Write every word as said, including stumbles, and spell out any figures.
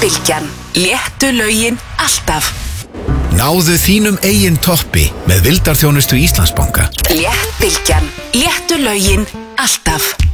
Bylgjan. Léttu lögin alltaf. Náðu þínum eigin toppi með vildarþjónustu Íslandsbanka. Létt Bylgjan. Léttu lögin alltaf.